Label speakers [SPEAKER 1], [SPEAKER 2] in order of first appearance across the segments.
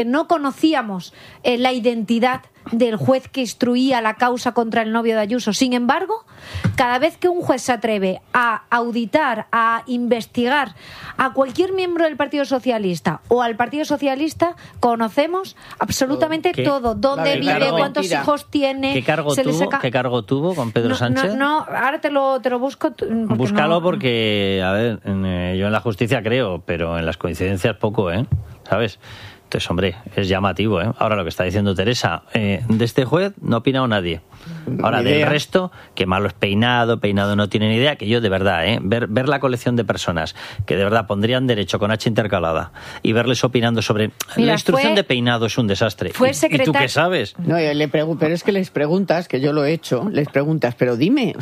[SPEAKER 1] No conocíamos la identidad del juez que instruía la causa contra el novio de Ayuso. Sin embargo, cada vez que un juez se atreve a auditar, a investigar a cualquier miembro del Partido Socialista o al Partido Socialista, conocemos absolutamente todo. ¿Dónde vive? ¿Cuántos hijos tiene?
[SPEAKER 2] ¿Qué cargo tuvo con Pedro Sánchez?
[SPEAKER 1] No, ahora te lo busco.
[SPEAKER 2] Búscalo porque, a ver, yo en la justicia creo, pero en las coincidencias poco, ¿sabes? Entonces, hombre, es llamativo, ¿eh? Ahora lo que está diciendo Teresa, de este juez no ha opinado nadie. Ahora, del resto, que malo es peinado no tiene ni idea, que yo de verdad, ver la colección de personas que de verdad pondrían derecho con H intercalada y verles opinando sobre la instrucción de peinado es un desastre. ¿Y tú qué sabes?
[SPEAKER 3] No, pero es que les preguntas, que yo lo he hecho, les preguntas, pero dime,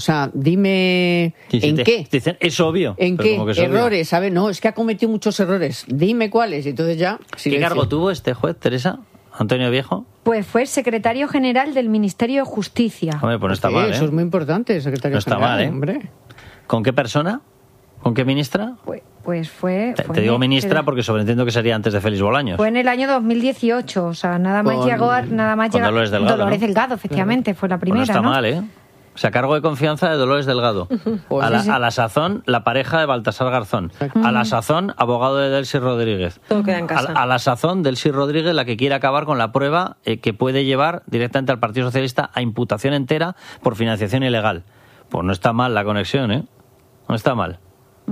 [SPEAKER 3] ¿en qué?
[SPEAKER 2] Dicen, es obvio.
[SPEAKER 3] ¿En qué? Errores, ¿sabes? No, es que ha cometido muchos errores. Dime cuáles, y entonces ya...
[SPEAKER 2] ¿Qué cargo tuvo este juez, Teresa? ¿Antonio Viejo?
[SPEAKER 1] Pues fue secretario general del Ministerio de Justicia.
[SPEAKER 2] Hombre, pues no está mal,
[SPEAKER 3] Eso es muy importante, secretario general.
[SPEAKER 2] No está mal, hombre. ¿Con qué persona? ¿Con qué ministra?
[SPEAKER 1] Pues fue...
[SPEAKER 2] Te digo ministra porque sobreentiendo que sería antes de Félix Bolaños.
[SPEAKER 1] Fue en el año 2018, o sea, nada más llegó
[SPEAKER 2] Dolores Delgado.
[SPEAKER 1] Dolores Delgado, efectivamente, fue la primera,
[SPEAKER 2] pues no está mal, ¿eh? O sea, cargo de confianza de Dolores Delgado. A la sazón, la pareja de Baltasar Garzón. A la sazón, abogado de Delcy Rodríguez.
[SPEAKER 4] Todo queda en casa.
[SPEAKER 2] A la sazón, Delcy Rodríguez, la que quiere acabar con la prueba que puede llevar directamente al Partido Socialista a imputación entera por financiación ilegal. Pues no está mal la conexión, ¿eh? No está mal.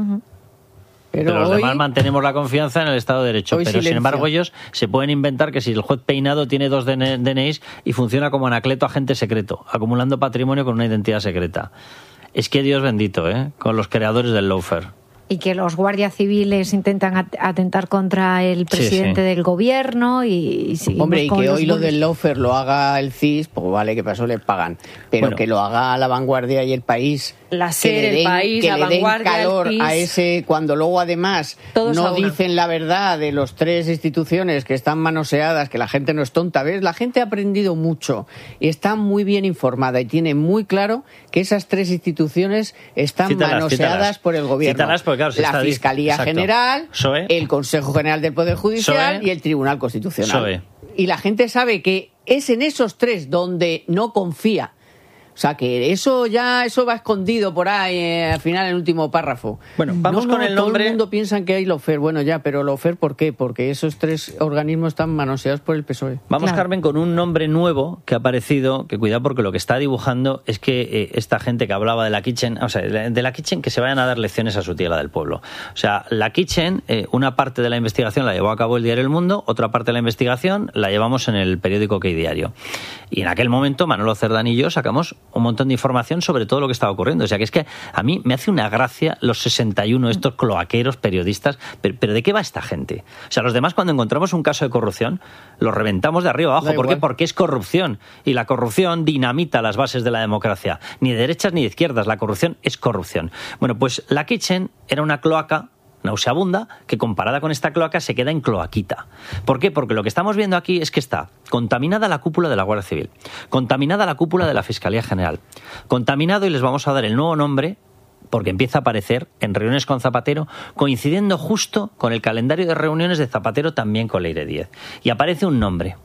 [SPEAKER 2] Pero los demás mantenemos la confianza en el Estado de Derecho. Pero sin embargo ellos se pueden inventar que si el juez peinado tiene 2 DNIs y funciona como Anacleto agente secreto, acumulando patrimonio con una identidad secreta. Es que Dios bendito, con los creadores del lawfare.
[SPEAKER 1] Y que los guardias civiles intentan atentar contra el presidente del gobierno y seguimos.
[SPEAKER 3] Hombre, y que hoy lo del lawfare lo haga el CIS, pues vale, que para eso le pagan. Pero que lo haga La Vanguardia y El País,
[SPEAKER 4] La SER, El País, La Vanguardia,
[SPEAKER 3] calor
[SPEAKER 4] el PIS,
[SPEAKER 3] a ese, cuando luego además no dicen la verdad de los 3 instituciones que están manoseadas, que la gente no es tonta, ¿ves? La gente ha aprendido mucho y está muy bien informada y tiene muy claro que esas 3 instituciones están manoseadas por el gobierno.
[SPEAKER 2] Claro,
[SPEAKER 3] la Fiscalía General,
[SPEAKER 2] PSOE,
[SPEAKER 3] el Consejo General del Poder Judicial y el Tribunal Constitucional.
[SPEAKER 2] PSOE.
[SPEAKER 3] Y la gente sabe que es en esos 3 donde no confía. O sea, que eso va escondido por ahí, al final, en el último párrafo.
[SPEAKER 2] Bueno, vamos con el nombre.
[SPEAKER 3] Todo el mundo piensa que hay lawfare. Bueno, ya, pero lawfare, ¿por qué? Porque esos 3 organismos están manoseados por el PSOE.
[SPEAKER 2] Vamos, Carmen, con un nombre nuevo que ha aparecido, que cuidado porque lo que está dibujando es que esta gente que hablaba de la Kitchen, o sea, de la Kitchen, que se vayan a dar lecciones a su tía, la del pueblo. O sea, la Kitchen, una parte de la investigación la llevó a cabo el diario El Mundo, otra parte de la investigación la llevamos en el periódico Que Diario. Y en aquel momento, Manolo Cerdán y yo sacamos un montón de información sobre todo lo que estaba ocurriendo. O sea, que es que a mí me hace una gracia los 61, estos cloaqueros periodistas, pero ¿de qué va esta gente? O sea, los demás cuando encontramos un caso de corrupción, lo reventamos de arriba abajo. ¿Por qué? Porque es corrupción. Y la corrupción dinamita las bases de la democracia. Ni de derechas ni de izquierdas. La corrupción es corrupción. Bueno, pues la Kitchen era una cloaca nauseabunda que comparada con esta cloaca se queda en cloaquita. ¿Por qué? Porque lo que estamos viendo aquí es que está contaminada la cúpula de la Guardia Civil, contaminada la cúpula de la Fiscalía General, contaminado, y les vamos a dar el nuevo nombre porque empieza a aparecer en reuniones con Zapatero, coincidiendo justo con el calendario de reuniones de Zapatero también con Leire Díez. Y aparece un nombre,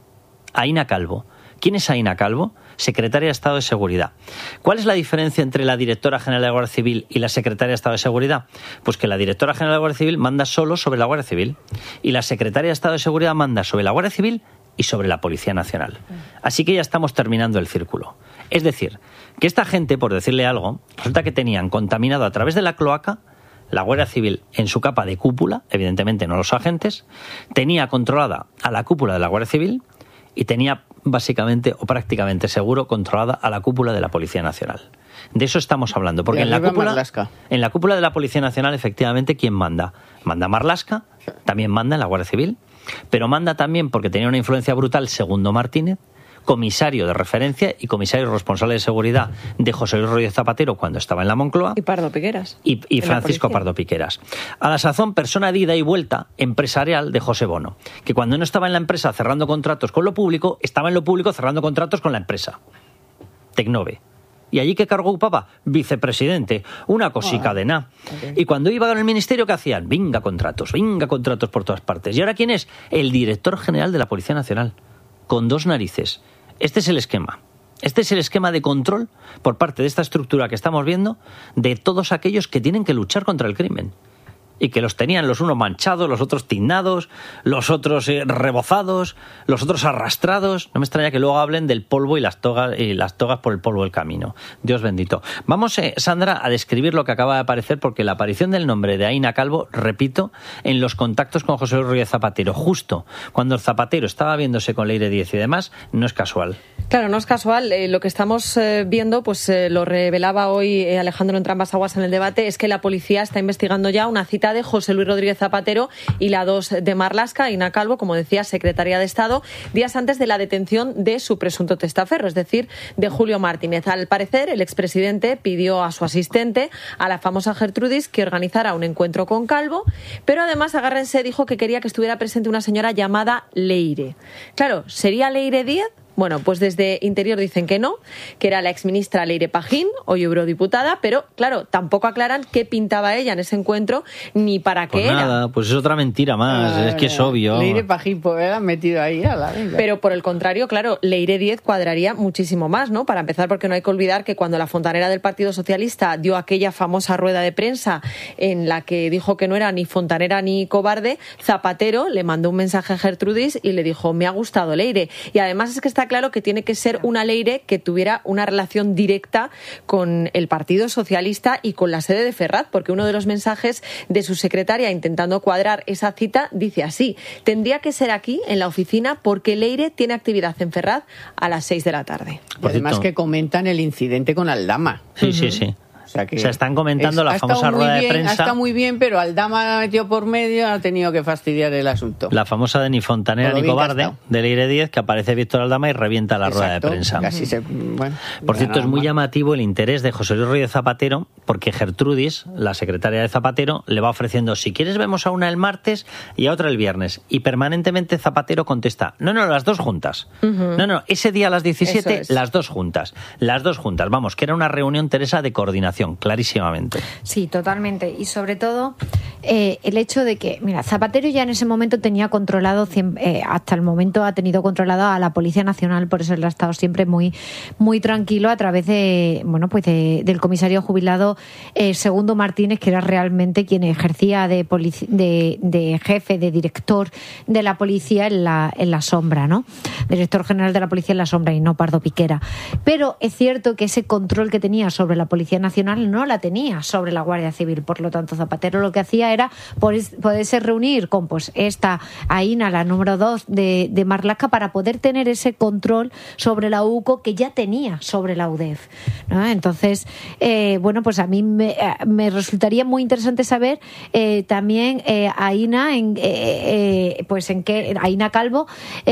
[SPEAKER 2] Aína Calvo. ¿Quién es Aína Calvo? Secretaria de Estado de Seguridad. ¿Cuál es la diferencia entre la directora general de la Guardia Civil y la secretaria de Estado de Seguridad? Pues que la directora general de la Guardia Civil manda solo sobre la Guardia Civil y la secretaria de Estado de Seguridad manda sobre la Guardia Civil y sobre la Policía Nacional. Así que ya estamos terminando el círculo. Es decir, que esta gente, por decirle algo, resulta que tenían contaminado a través de la cloaca la Guardia Civil en su capa de cúpula, evidentemente no los agentes, tenía controlada a la cúpula de la Guardia Civil y tenía básicamente o prácticamente seguro controlada a la cúpula de la Policía Nacional. De eso estamos hablando, porque en la cúpula de la Policía Nacional, efectivamente, ¿quién manda? Manda Marlaska, también manda en la Guardia Civil, pero manda también, porque tenía una influencia brutal, Segundo Martínez, comisario de referencia y comisario responsable de seguridad de José Luis Rodríguez Zapatero cuando estaba en la Moncloa.
[SPEAKER 4] Y Pardo Piqueras.
[SPEAKER 2] Y Francisco Pardo Piqueras. A la sazón, persona de ida y vuelta empresarial de José Bono, que cuando no estaba en la empresa cerrando contratos con lo público, estaba en lo público cerrando contratos con la empresa. Tecnove. ¿Y allí qué cargo ocupaba? Vicepresidente, una cosica de nada. Okay. Y cuando iba con el ministerio, ¿qué hacían? Venga contratos por todas partes. ¿Y ahora quién es? El director general de la Policía Nacional, con 2 narices. Este es el esquema. Este es el esquema de control por parte de esta estructura que estamos viendo de todos aquellos que tienen que luchar contra el crimen. Y que los tenían los unos manchados, los otros tiznados, los otros rebozados, los otros arrastrados. No me extraña que luego hablen del polvo y las togas por el polvo del camino. Dios bendito. Vamos, Sandra, a describir lo que acaba de aparecer, porque la aparición del nombre de Aína Calvo, repito, en los contactos con José Luis Rodríguez Zapatero, justo cuando el Zapatero estaba viéndose con Leire Díez y demás, no es casual.
[SPEAKER 4] Claro, no es casual. Lo que estamos viendo, pues lo revelaba hoy Alejandro Entrambas Aguas en el debate, es que la policía está investigando ya una cita de José Luis Rodríguez Zapatero y la 2 de Marlaska, Aína Calvo, como decía, secretaria de Estado, días antes de la detención de su presunto testaferro, es decir, de Julio Martínez. Al parecer, el expresidente pidió a su asistente, a la famosa Gertrudis, que organizara un encuentro con Calvo, pero además, agárrense, dijo que quería que estuviera presente una señora llamada Leire. Claro, ¿sería Leire Díez? Bueno, pues desde Interior dicen que no, que era la exministra Leire Pajín, hoy eurodiputada, pero claro, tampoco aclaran qué pintaba ella en ese encuentro ni para qué
[SPEAKER 2] pues nada,
[SPEAKER 4] era.
[SPEAKER 2] Pues es otra mentira más, es que es obvio.
[SPEAKER 3] Leire Pajín, pues la han metido ahí a la venga.
[SPEAKER 4] Pero por el contrario, claro, Leire Díez cuadraría muchísimo más, ¿no? Para empezar, porque no hay que olvidar que cuando la fontanera del Partido Socialista dio aquella famosa rueda de prensa en la que dijo que no era ni fontanera ni cobarde, Zapatero le mandó un mensaje a Gertrudis y le dijo, me ha gustado Leire. Y además es que está claro que tiene que ser una Leire que tuviera una relación directa con el Partido Socialista y con la sede de Ferraz, porque uno de los mensajes de su secretaria intentando cuadrar esa cita dice así: tendría que ser aquí, en la oficina, porque Leire tiene actividad en Ferraz a las 6 de la tarde.
[SPEAKER 3] Y además que comentan el incidente con Aldama.
[SPEAKER 2] Sí, sí, sí. O sea, están comentando la famosa rueda de prensa.
[SPEAKER 3] Está muy bien, pero Aldama la metió por medio, ha tenido que fastidiar el asunto.
[SPEAKER 2] La famosa de ni fontanera ni cobarde, de Leire Díez, que aparece Víctor Aldama y revienta la rueda de prensa. Por cierto, es muy llamativo el interés de José Luis Rodríguez Zapatero, porque Gertrudis, la secretaria de Zapatero, le va ofreciendo, si quieres vemos a una el martes y a otra el viernes. Y permanentemente Zapatero contesta, no, las dos juntas. No, ese día a las 17, las dos juntas. Las dos juntas, vamos, que era una reunión, Teresa, de coordinación. Clarísimamente.
[SPEAKER 1] Sí, totalmente. Y sobre todo el hecho de que, mira, Zapatero ya en ese momento tenía controlado, hasta el momento ha tenido controlado a la Policía Nacional, por eso él ha estado siempre muy, muy tranquilo a través de, bueno, pues del comisario jubilado Segundo Martínez, que era realmente quien ejercía de jefe, de director de la policía en la sombra, ¿no? Director general de la policía en la sombra y no Pardo Piquera. Pero es cierto que ese control que tenía sobre la Policía Nacional no la tenía sobre la Guardia Civil. Por lo tanto, Zapatero lo que hacía era poderse reunir con pues esta Aína, la número 2 de Marlaska, para poder tener ese control sobre la UCO que ya tenía sobre la UDEF, ¿no? Entonces, bueno, pues a mí me resultaría muy interesante saber también Aína Aína Calvo,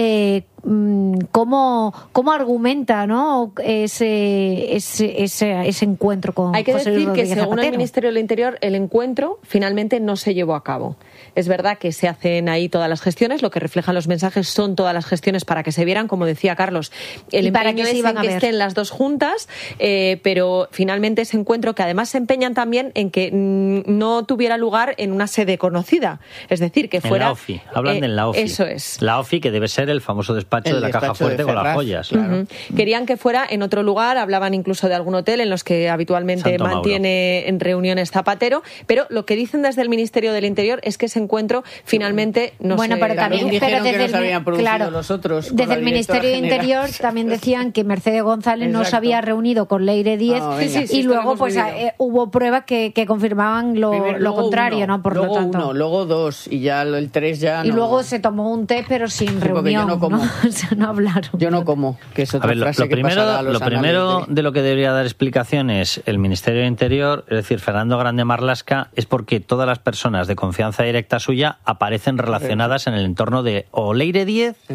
[SPEAKER 1] cómo argumenta, ¿no? ese encuentro con
[SPEAKER 4] Hay que
[SPEAKER 1] José
[SPEAKER 4] decir
[SPEAKER 1] Rodríguez
[SPEAKER 4] que, según
[SPEAKER 1] Zapatero.
[SPEAKER 4] el Ministerio del Interior, el encuentro finalmente no se llevó a cabo. Es verdad que se hacen ahí todas las gestiones, lo que reflejan los mensajes son todas las gestiones para que se vieran, como decía Carlos. El empeño es en que estén las dos juntas, pero finalmente ese encuentro, que además se empeñan también en que no tuviera lugar en una sede conocida. Es decir, que fuera...
[SPEAKER 2] En la OFI, hablan de la OFI.
[SPEAKER 4] Eso es.
[SPEAKER 2] La OFI, que debe ser el famoso despacho de la Caja Fuerte con las joyas. Claro.
[SPEAKER 4] Querían que fuera en otro lugar, hablaban incluso de algún hotel en los que habitualmente mantiene en reuniones Zapatero, pero lo que dicen desde el Ministerio del Interior es que ese encuentro finalmente no se...
[SPEAKER 1] Pero también
[SPEAKER 3] dijeron que no se habían producido los otros.
[SPEAKER 1] Desde el Ministerio del Interior también decían que Mercedes González no se había reunido con Leire Díez y luego pues hubo pruebas que confirmaban lo contrario, ¿no? Por
[SPEAKER 3] luego
[SPEAKER 1] lo tanto.
[SPEAKER 3] Luego 2 y ya el 3 ya no.
[SPEAKER 1] Y luego se tomó un té pero sin reunión,
[SPEAKER 3] yo no como.
[SPEAKER 1] ¿no? O sea, no hablaron.
[SPEAKER 3] Yo no como, que es otra frase que pasará a los
[SPEAKER 2] Lo primero de lo que debería dar explicaciones el Ministerio del Interior, es decir, Fernando Grande Marlaska, es porque todas las personas de confianza directa suya aparecen relacionadas en el entorno de o Leire Díez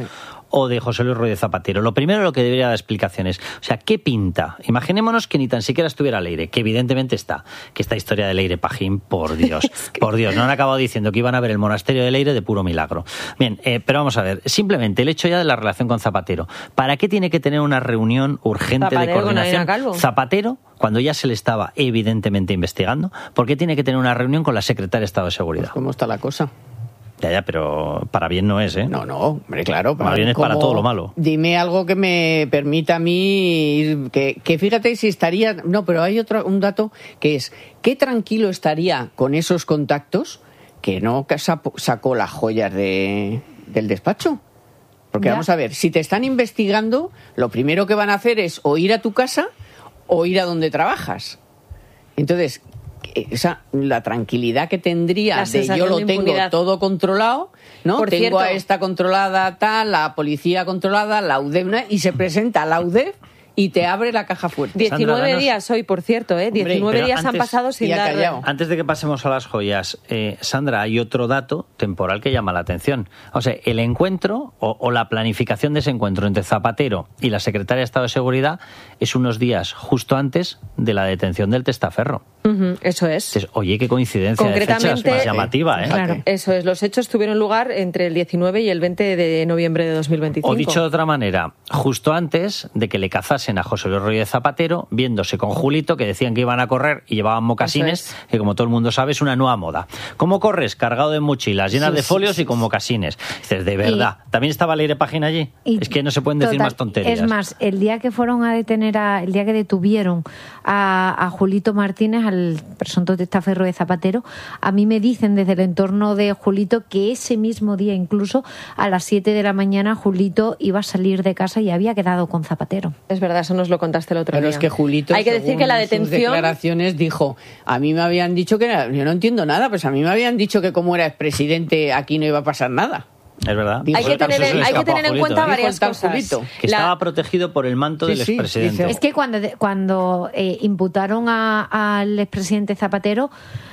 [SPEAKER 2] o de José Luis Rodríguez Zapatero? Lo primero, lo que debería dar explicaciones. O sea, ¿qué pinta? Imaginémonos que ni tan siquiera estuviera Leire, que evidentemente está. Que esta historia de Leire Pajín, por Dios, por Dios, no han acabado diciendo que iban a ver el monasterio de Leire de puro milagro. Bien, pero vamos a ver, simplemente el hecho ya de la relación con Zapatero. ¿Para qué tiene que tener una reunión urgente
[SPEAKER 4] Zapatero
[SPEAKER 2] de coordinación? Zapatero, cuando ya se le estaba evidentemente investigando, ¿por qué tiene que tener una reunión con la secretaria de Estado de Seguridad?
[SPEAKER 3] Pues ¿cómo está la cosa?
[SPEAKER 2] Ya, pero para bien no es, ¿eh?
[SPEAKER 3] No, hombre, claro.
[SPEAKER 2] Para bien es para todo lo malo.
[SPEAKER 3] Dime algo que me permita a mí que fíjate si estaría... No, pero hay un dato que es, ¿qué tranquilo estaría con esos contactos que no sacó las joyas del despacho? Porque vamos a ver, si te están investigando, lo primero que van a hacer es o ir a tu casa o ir a donde trabajas. Entonces, la tranquilidad que tendría de yo lo tengo todo controlado, ¿no?
[SPEAKER 4] Por
[SPEAKER 3] tengo
[SPEAKER 4] cierto,
[SPEAKER 3] a esta controlada tal, la policía controlada, la UDEF, y se presenta la UDEF y te abre la caja fuerte.
[SPEAKER 4] 19
[SPEAKER 2] Sandra,
[SPEAKER 4] días hoy, por cierto, 19 días han pasado sin dar...
[SPEAKER 3] Callado.
[SPEAKER 2] Antes de que pasemos a las joyas, Sandra, hay otro dato temporal que llama la atención. O sea, el encuentro o la planificación de ese encuentro entre Zapatero y la secretaria de Estado de Seguridad es unos días justo antes de la detención del testaferro.
[SPEAKER 4] Eso es.
[SPEAKER 2] Entonces, oye, qué coincidencia de fechas más llamativa, ¿eh?
[SPEAKER 4] Claro, eso es. Los hechos tuvieron lugar entre el 19 y el 20 de noviembre de 2025.
[SPEAKER 2] O dicho de otra manera, justo antes de que le cazasen a José Luis Rodríguez Zapatero, viéndose con Julito, que decían que iban a correr y llevaban mocasines, que como todo el mundo sabe es una nueva moda. ¿Cómo corres? Cargado de mochilas, llenas de folios y con mocasines. Dices, de verdad. ¿También estaba Leire Pajín allí? Es que no se pueden decir más tonterías.
[SPEAKER 1] Es más, el día que fueron a detener, el día que detuvieron a Julito Martínez, al presunto testaferro de Zapatero, a mí me dicen desde el entorno de Julito que ese mismo día, incluso a las 7 de la mañana, Julito iba a salir de casa y había quedado con Zapatero.
[SPEAKER 4] Es verdad, eso nos lo contaste el otro día.
[SPEAKER 3] Pero es que Julito,
[SPEAKER 4] hay que decir que la detención...
[SPEAKER 3] sus declaraciones dijo, a mí me habían dicho que yo no entiendo nada, pues a mí me habían dicho que como era expresidente aquí no iba a pasar nada.
[SPEAKER 2] Es verdad.
[SPEAKER 4] Hay que tener en cuenta varias cosas.
[SPEAKER 2] Que estaba protegido por el manto del expresidente.
[SPEAKER 1] Es que cuando imputaron al expresidente Zapatero,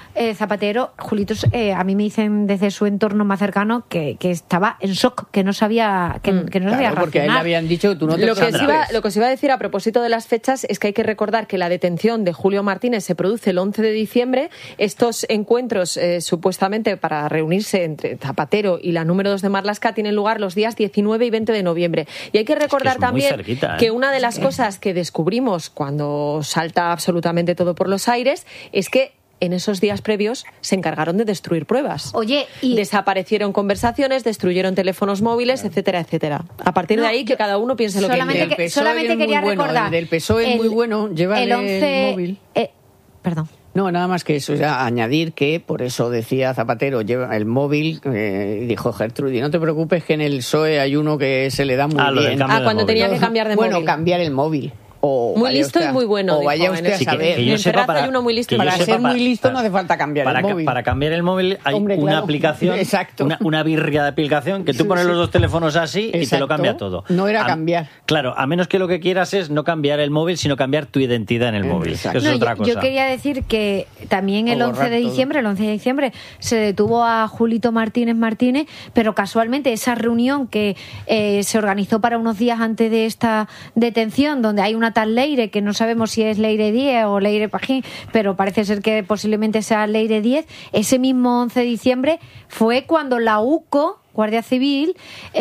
[SPEAKER 1] Julito, a mí me dicen desde su entorno más cercano que estaba en shock, que no sabía que no sabía
[SPEAKER 3] reaccionar. Porque a él le habían dicho que tú no te
[SPEAKER 4] lo que os iba a decir a propósito de las fechas es que hay que recordar que la detención de Julio Martínez se produce el 11 de diciembre. Estos encuentros supuestamente para reunirse entre Zapatero y la número 2 de Marlaska tienen lugar los días 19 y 20 de noviembre. Y hay que recordar también cerquita, que una de las cosas que descubrimos cuando salta absolutamente todo por los aires es que en esos días previos se encargaron de destruir pruebas.
[SPEAKER 1] Oye,
[SPEAKER 4] desaparecieron conversaciones, destruyeron teléfonos móviles, etcétera, etcétera. A partir de ahí que cada uno piense lo que quiere.
[SPEAKER 1] Solamente quería recordar.
[SPEAKER 3] El del PSOE es muy bueno, lleva el móvil.
[SPEAKER 1] Perdón.
[SPEAKER 3] No, nada más que eso, ya añadir que, por eso decía Zapatero, lleva el móvil, dijo Gertrudis, no te preocupes que en el PSOE hay uno que se le da muy bien.
[SPEAKER 4] Cuando tenía que cambiar de móvil.
[SPEAKER 3] Bueno, cambiar el móvil.
[SPEAKER 4] Muy listo y muy bueno.
[SPEAKER 3] O vaya usted a saber.
[SPEAKER 2] Que yo sepa, para
[SPEAKER 4] uno muy listo
[SPEAKER 3] para ser muy listo no hace falta cambiar el móvil.
[SPEAKER 2] Para cambiar el móvil hay una aplicación, una birria de aplicación, que tú pones los dos teléfonos así y te lo cambia todo.
[SPEAKER 3] No era cambiar.
[SPEAKER 2] Claro, a menos que lo que quieras es no cambiar el móvil, sino cambiar tu identidad en el móvil. Que eso es otra cosa.
[SPEAKER 1] Yo quería decir que también el 11 de diciembre se detuvo a Julito Martínez, pero casualmente esa reunión que se organizó para unos días antes de esta detención, donde hay una tal Leire, que no sabemos si es Leire 10 o Leire Pajín, pero parece ser que posiblemente sea Leire 10, ese mismo 11 de diciembre fue cuando la UCO, Guardia Civil,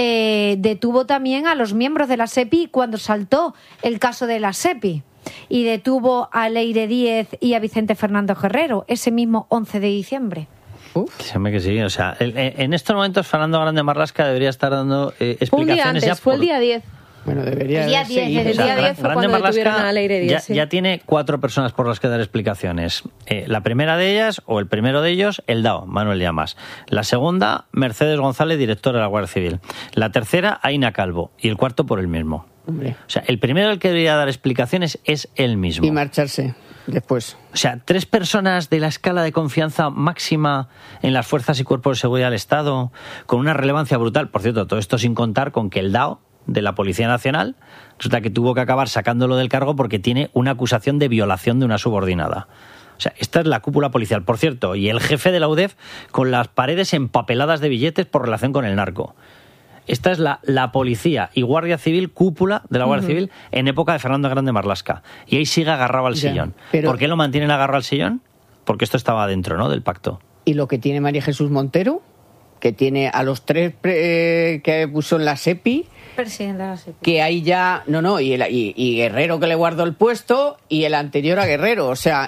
[SPEAKER 1] detuvo también a los miembros de la SEPI cuando saltó el caso de la SEPI. Y detuvo a Leire 10 y a Vicente Fernández Guerrero ese mismo 11 de diciembre.
[SPEAKER 2] Que sí, o sea, en estos momentos Fernando Grande Marlaska debería estar dando explicaciones.
[SPEAKER 4] Un día antes, fue el día 10.
[SPEAKER 3] Bueno, debería
[SPEAKER 1] el día 10,
[SPEAKER 4] el día 10 fue cuando detuvieron a Leire 10.
[SPEAKER 2] Ya tiene 4 personas por las que dar explicaciones. La primera de ellas, o el primero de ellos, el DAO, Manuel Llamas. La segunda, Mercedes González, directora de la Guardia Civil. La tercera, Aina Calvo. Y el cuarto por el mismo.
[SPEAKER 3] Hombre.
[SPEAKER 2] O sea, el primero al que debería dar explicaciones es él mismo.
[SPEAKER 3] Y marcharse después.
[SPEAKER 2] O sea, 3 personas de la escala de confianza máxima en las fuerzas y cuerpos de seguridad del Estado, con una relevancia brutal. Por cierto, todo esto sin contar con que el DAO de la Policía Nacional resulta que tuvo que acabar sacándolo del cargo porque tiene una acusación de violación de una subordinada. O sea, esta es la cúpula policial, por cierto, y el jefe de la UDEF con las paredes empapeladas de billetes por relación con el narco. esta es la policía y guardia civil, cúpula de la Guardia Civil en época de Fernando Grande Marlaska. Y ahí sigue agarrado al sillón. Pero... ¿Por qué lo mantienen agarrado al sillón? Porque esto estaba dentro, ¿no?, del pacto.
[SPEAKER 3] ¿Y lo que tiene María Jesús Montero? Que tiene a los 3 que puso en la SEPI...
[SPEAKER 1] Presidenta de la SEPI.
[SPEAKER 3] Que ahí ya... y Guerrero, que le guardó el puesto, y el anterior a Guerrero. O sea,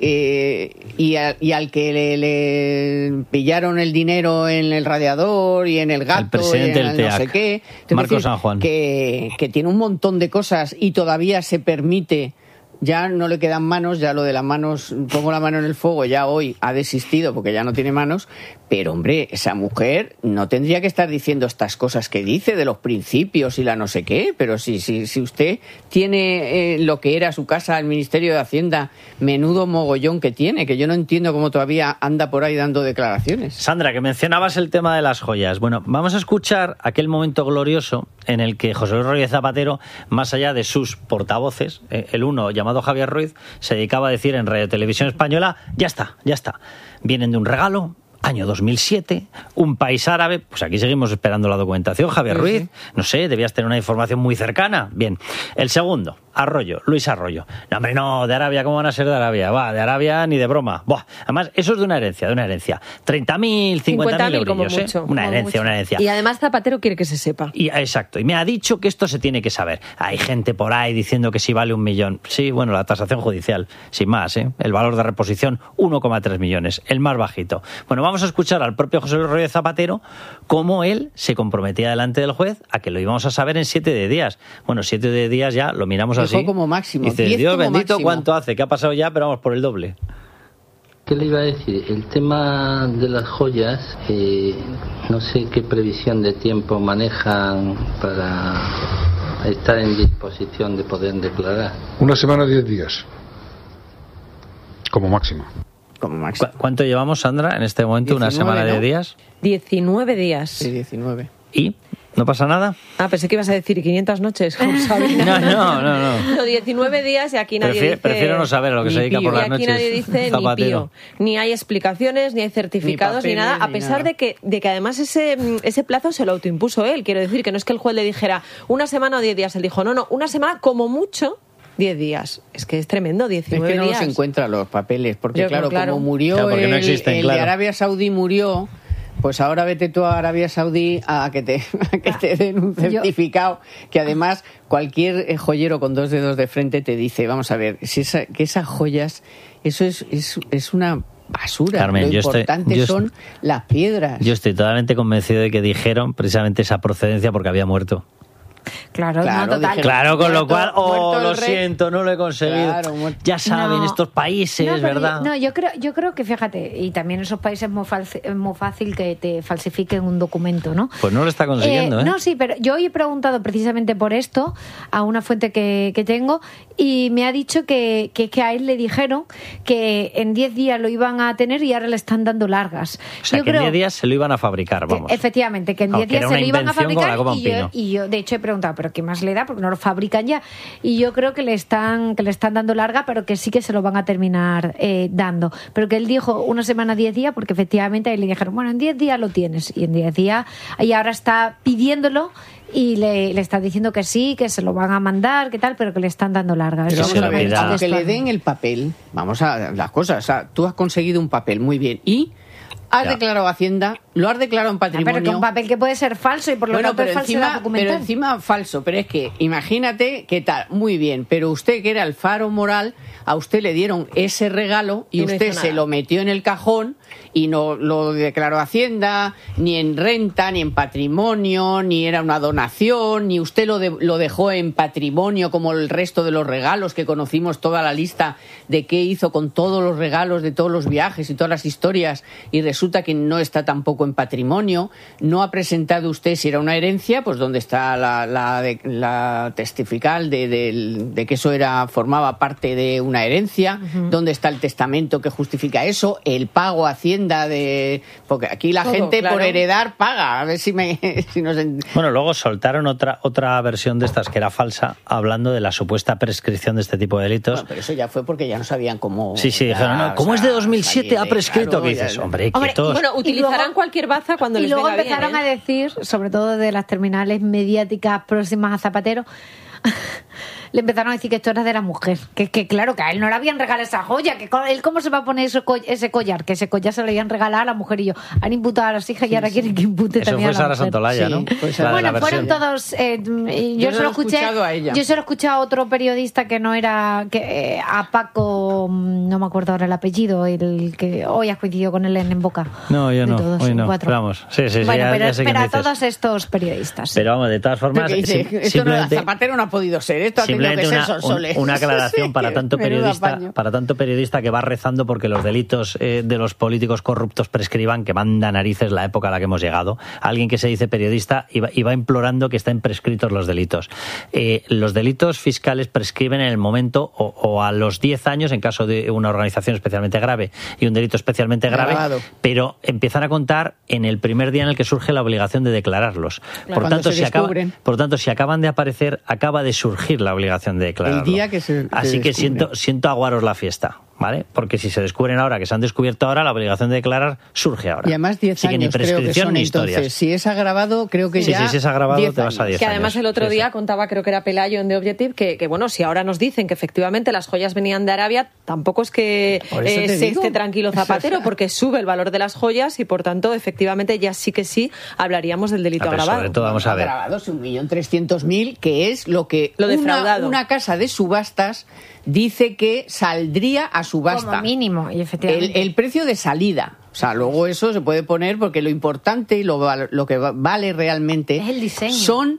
[SPEAKER 3] y al que le pillaron el dinero en el radiador y en el gato,
[SPEAKER 2] el presidente
[SPEAKER 3] y en el no sé qué.
[SPEAKER 2] Marcos San Juan.
[SPEAKER 3] Que tiene un montón de cosas y todavía se permite... Ya no le quedan manos, ya lo de las manos, pongo la mano en el fuego, ya hoy ha desistido porque ya no tiene manos, pero hombre, esa mujer no tendría que estar diciendo estas cosas que dice de los principios y la no sé qué, pero si usted tiene lo que era su casa, el Ministerio de Hacienda, menudo mogollón que tiene, que yo no entiendo cómo todavía anda por ahí dando declaraciones.
[SPEAKER 2] Sandra, que mencionabas el tema de las joyas. Bueno, vamos a escuchar aquel momento glorioso en el que José Luis Rodríguez Zapatero, más allá de sus portavoces, el uno llamado Javier Ruiz, se dedicaba a decir en Radio Televisión Española, ya está, vienen de un regalo, año 2007, un país árabe, pues aquí seguimos esperando la documentación, Javier Ruiz, no sé, debías tener una información muy cercana. Bien, el segundo, Luis Arroyo. No, hombre, no, de Arabia, ¿cómo van a ser de Arabia? De Arabia ni de broma. Además, eso es de una herencia. 30.000, 50.000 euros, ¿eh? Una herencia.
[SPEAKER 4] Y además Zapatero quiere que se sepa.
[SPEAKER 2] Exacto, y me ha dicho que esto se tiene que saber. Hay gente por ahí diciendo que sí vale 1 millón. Sí, bueno, la tasación judicial, sin más, ¿eh? El valor de reposición, 1,3 millones, el más bajito. Bueno, vamos a escuchar al propio José Luis Rodríguez Zapatero cómo él se comprometía delante del juez a que lo íbamos a saber en 7 días. Bueno, 7 días ya lo miramos así.
[SPEAKER 3] Como máximo.
[SPEAKER 2] Dice, Dios bendito, máximo. ¿Cuánto hace? ¿Qué ha pasado ya? Pero vamos por el doble.
[SPEAKER 5] ¿Qué le iba a decir? El tema de las joyas, no sé qué previsión de tiempo manejan para estar en disposición de poder declarar.
[SPEAKER 6] 1 semana, 10 días. Como máximo.
[SPEAKER 2] ¿Cuánto llevamos, Sandra, en este momento? 19, ¿una semana de días?
[SPEAKER 4] 19 días.
[SPEAKER 3] Sí, 19.
[SPEAKER 2] ¿Y? ¿No pasa nada?
[SPEAKER 4] Pensé que ibas a decir 500 noches, como Sabina.
[SPEAKER 2] No.
[SPEAKER 4] 19 días y aquí nadie dice...
[SPEAKER 2] Prefiero no saber a lo que se dedica por las noches.
[SPEAKER 4] Y aquí nadie dice
[SPEAKER 2] Zapatero.
[SPEAKER 4] Ni pío. Ni hay explicaciones, ni hay certificados, ni nada. A pesar de que además ese plazo se lo autoimpuso él. Quiero decir que no es que el juez le dijera 1 semana o 10 días. Él dijo, no, 1 semana como mucho... 10 días. Es que es tremendo, 19 días.
[SPEAKER 3] Es que no
[SPEAKER 4] días.
[SPEAKER 3] se encuentran los papeles, porque claro, como murió
[SPEAKER 2] no existen,
[SPEAKER 3] el de Arabia Saudí murió, pues ahora vete tú a Arabia Saudí a que te den un certificado, que además cualquier joyero con 2 dedos de frente te dice, vamos a ver, que esas joyas, eso es una basura.
[SPEAKER 2] Carmen,
[SPEAKER 3] lo importante son las piedras.
[SPEAKER 2] Yo estoy totalmente convencido de que dijeron precisamente esa procedencia porque había muerto.
[SPEAKER 1] Claro, total.
[SPEAKER 2] Claro, con lo cual, lo siento, no lo he conseguido. Claro, ya saben, estos países, ¿verdad?
[SPEAKER 1] Yo creo que, fíjate, y también en esos países es muy fácil que te falsifiquen un documento, ¿no?
[SPEAKER 2] Pues no lo está consiguiendo, ¿eh?
[SPEAKER 1] No, sí, pero yo hoy he preguntado precisamente por esto a una fuente que tengo y me ha dicho que a él le dijeron que en 10 días lo iban a tener y ahora le están dando largas.
[SPEAKER 2] O sea, que en 10 días se lo iban a fabricar, vamos.
[SPEAKER 1] Efectivamente, que en 10 días se lo iban a fabricar y yo, de hecho, he preguntado, ¿pero qué más le da? Porque no lo fabrican ya. Y yo creo que le están dando larga, pero que sí que se lo van a terminar dando. Pero que él dijo 1 semana, 10 días, porque efectivamente ahí le dijeron, bueno, en 10 días lo tienes. Y en 10 días, y ahora está pidiéndolo y le está diciendo que sí, que se lo van a mandar, que tal, pero que le están dando larga.
[SPEAKER 3] Pero aunque le den el papel, vamos a las cosas, o sea, tú has conseguido un papel, muy bien, y has declarado Hacienda, lo has declarado en patrimonio.
[SPEAKER 1] Pero que un papel que puede ser falso y por lo tanto es falsedad documental.
[SPEAKER 3] Pero encima falso, pero es que imagínate qué tal, muy bien, pero usted que era el faro moral, a usted le dieron ese regalo y usted se lo metió en el cajón y no lo declaró Hacienda, ni en renta, ni en patrimonio, ni era una donación, ni usted lo dejó en patrimonio como el resto de los regalos que conocimos toda la lista de qué hizo con todos los regalos de todos los viajes y todas las historias y resulta que no está tampoco en patrimonio. No ha presentado usted si era una herencia, pues dónde está la testifical de que eso formaba parte de una herencia, dónde está el testamento que justifica eso, el pago a Hacienda porque aquí la gente por heredar paga, a ver si nos...
[SPEAKER 2] Bueno, luego soltaron otra versión de estas que era falsa, hablando de la supuesta prescripción de este tipo de delitos.
[SPEAKER 3] Bueno, pero eso ya fue porque ya no sabían cómo...
[SPEAKER 2] Sí, dijeron, ¿cómo es de 2007 ha prescrito? Claro, ¿qué dices? Hombre, quietos.
[SPEAKER 4] Bueno, utilizarán cualquier baza cuando les venga bien.
[SPEAKER 1] Y luego empezaron a decir, sobre todo de las terminales mediáticas próximas a Zapatero, le empezaron a decir que esto era de la mujer, que claro, que a él no le habían regalado esa joya, que él cómo se va a poner ese collar, que ese collar se lo habían regalado a la mujer, y yo, han imputado a las hijas y ahora quieren que impute
[SPEAKER 2] eso
[SPEAKER 1] también a la
[SPEAKER 2] Sara
[SPEAKER 1] mujer.
[SPEAKER 2] Santolaya, ¿no?
[SPEAKER 1] Bueno, fueron todos, yo se lo he escuchado a otro periodista que no era, a Paco, no me acuerdo ahora el apellido, el que hoy has coincidido con él en Boca.
[SPEAKER 2] No, yo no, hoy no. Pero vamos, sí,
[SPEAKER 1] bueno,
[SPEAKER 2] ya
[SPEAKER 1] pero a todos estos periodistas.
[SPEAKER 2] Pero vamos, de todas formas,
[SPEAKER 3] esto no, Zapatero no ha podido ser, esto ha tenido que ser Sonsoles.
[SPEAKER 2] Una aclaración para tanto periodista que va rezando porque los delitos de los políticos corruptos prescriban, que manda narices la época a la que hemos llegado. Alguien que se dice periodista y va implorando que estén prescritos los delitos. Los delitos fiscales prescriben en el momento o a los 10 años en caso de una organización especialmente grave y un delito especialmente grave, pero empiezan a contar en el primer día en el que surge la obligación de declararlos.
[SPEAKER 3] Claro,
[SPEAKER 2] por tanto, si acaban de aparecer, acaba de surgir la obligación de declararlo.
[SPEAKER 3] El día que se
[SPEAKER 2] Así que
[SPEAKER 3] descubre.
[SPEAKER 2] siento aguaros la fiesta, ¿vale? Porque si se descubren ahora, que se han descubierto ahora, la obligación de declarar surge ahora.
[SPEAKER 3] Y además 10 años
[SPEAKER 2] ni prescripción
[SPEAKER 3] creo que son,
[SPEAKER 2] ni historias.
[SPEAKER 3] entonces, si es agravado, creo que ya...
[SPEAKER 2] Sí, si es agravado te vas a 10 años.
[SPEAKER 4] Que además el otro día contaba, creo que era Pelayo en The Objective, que bueno, si ahora nos dicen que efectivamente las joyas venían de Arabia, tampoco es que se esté tranquilo Zapatero, porque sube el valor de las joyas y por tanto, efectivamente, ya sí que sí hablaríamos del delito agravado.
[SPEAKER 2] Sobre todo, vamos a ver.
[SPEAKER 3] Agravado es 1.300.000, que es lo que
[SPEAKER 4] defraudado.
[SPEAKER 3] Una casa de subastas dice que saldría a subasta.
[SPEAKER 1] Como mínimo, y efectivamente.
[SPEAKER 3] El precio de salida. O sea, luego eso se puede poner porque lo importante y lo que vale realmente
[SPEAKER 1] es el diseño.
[SPEAKER 3] son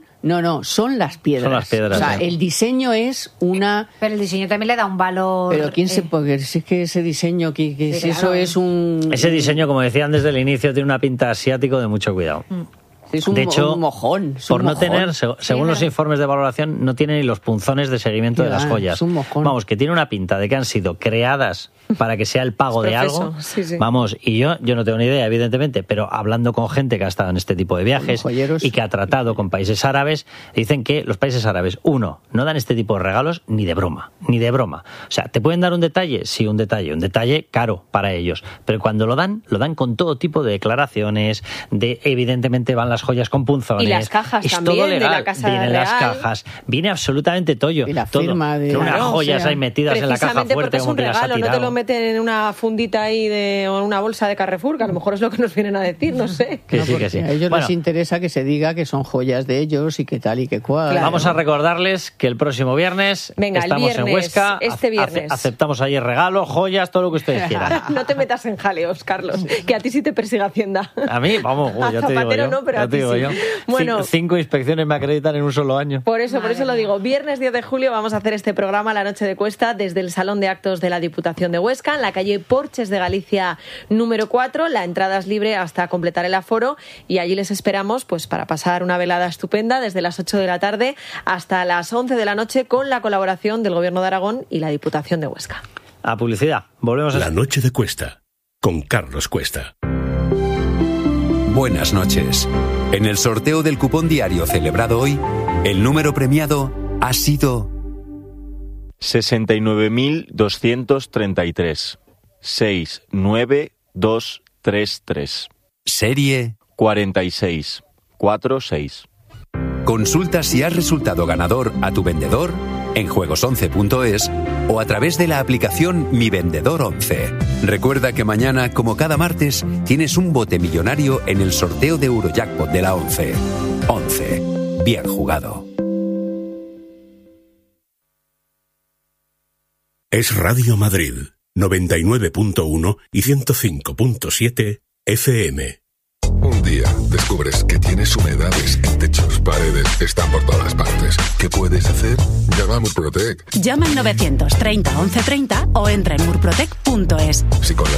[SPEAKER 3] las piedras.
[SPEAKER 2] Son las piedras.
[SPEAKER 3] O sea, el diseño es una...
[SPEAKER 1] Pero el diseño también le da un valor...
[SPEAKER 3] Pero quién se puede... Si es que ese diseño, si
[SPEAKER 1] claro.
[SPEAKER 3] eso es un...
[SPEAKER 2] Ese diseño, como decían desde el inicio, tiene una pinta asiático de mucho cuidado.
[SPEAKER 3] Es un,
[SPEAKER 2] de hecho,
[SPEAKER 3] un mojón.
[SPEAKER 2] Por no tener, según los informes de valoración, no tiene ni los punzones de seguimiento de las joyas.
[SPEAKER 3] Es un mojón.
[SPEAKER 2] Vamos, que tiene una pinta de que han sido creadas para que sea el pago de algo.
[SPEAKER 4] Sí.
[SPEAKER 2] Vamos, y yo no tengo ni idea, evidentemente, pero hablando con gente que ha estado en este tipo de viajes y que ha tratado con países árabes, dicen que los países árabes, no dan este tipo de regalos ni de broma. O sea, ¿te pueden dar un detalle? Sí, un detalle caro para ellos, pero cuando lo dan con todo tipo de declaraciones, evidentemente van las joyas con punzones.
[SPEAKER 4] Y las cajas
[SPEAKER 2] es
[SPEAKER 4] también,
[SPEAKER 2] todo legal.
[SPEAKER 4] de la Casa
[SPEAKER 2] Vienen
[SPEAKER 4] Real.
[SPEAKER 2] las cajas, viene absolutamente todo.
[SPEAKER 3] Y la firma de...
[SPEAKER 2] unas joyas ahí metidas en la caja fuerte como que las ha tirado.
[SPEAKER 4] No te lo meten en una fundita ahí o en una bolsa de Carrefour, que a lo mejor es lo que nos vienen a decir, no sé.
[SPEAKER 2] Que sí.
[SPEAKER 3] A ellos les interesa que se diga que son joyas de ellos y que tal y que cual.
[SPEAKER 4] Claro.
[SPEAKER 2] Vamos a recordarles que el próximo viernes estamos en Huesca.
[SPEAKER 4] Este viernes.
[SPEAKER 2] Aceptamos ahí regalos, joyas, todo lo que ustedes quieran.
[SPEAKER 4] No te metas en jaleos, Carlos, que a ti sí te persigue Hacienda.
[SPEAKER 2] A mí, vamos, ya te digo yo.
[SPEAKER 4] No, pero a ti sí.
[SPEAKER 2] Bueno, 5 inspecciones me acreditan en un solo año.
[SPEAKER 4] Por eso lo digo. Viernes 10 de julio vamos a hacer este programa La Noche de Cuesta desde el Salón de Actos de la Diputación de Huesca, en la calle Porches de Galicia número 4. La entrada es libre hasta completar el aforo y allí les esperamos pues para pasar una velada estupenda desde las 8 de la tarde hasta las 11 de la noche con la colaboración del Gobierno de Aragón y la Diputación de Huesca.
[SPEAKER 2] A publicidad. Volvemos a...
[SPEAKER 7] La Noche de Cuesta, con Carlos Cuesta.
[SPEAKER 8] Buenas noches. En el sorteo del cupón diario celebrado hoy, el número premiado ha sido
[SPEAKER 9] 69.233. 69233.
[SPEAKER 8] Serie
[SPEAKER 9] 4646.
[SPEAKER 8] Consulta si has resultado ganador a tu vendedor en juegos11.es o a través de la aplicación Mi Vendedor 11. Recuerda que mañana, como cada martes, tienes un bote millonario en el sorteo de Eurojackpot de la 11. 11. Bien jugado.
[SPEAKER 7] Es Radio Madrid, 99.1 y 105.7 FM.
[SPEAKER 6] Un día descubres que tienes humedades en techos, paredes, están por todas partes. ¿Qué puedes hacer? Llama a Murprotec.
[SPEAKER 10] Llama al 930 1130 o entra en murprotec.es.
[SPEAKER 6] Si con